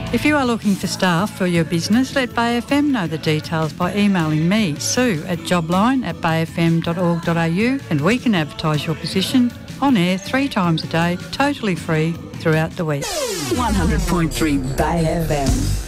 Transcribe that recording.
If you are looking for staff for your business, let Bay FM know the details by emailing me, Sue, at jobline@bayfm.org.au, and we can advertise your position on air 3 times a day, totally free throughout the week. 100.3 Bay FM.